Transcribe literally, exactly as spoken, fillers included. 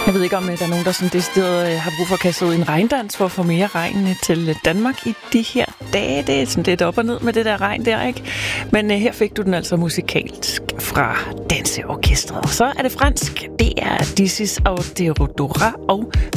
Jeg ved ikke, om der er nogen, der sådan decideret har brug for at kaste ud i en regndans for at få mere regn til Danmark i de her dage. Det er sådan lidt op og ned med det der regn der, ikke? Men uh, her fik du den altså musikalsk fra Danseorkestret. Og så er det fransk. Det er Dizzy og Derodora og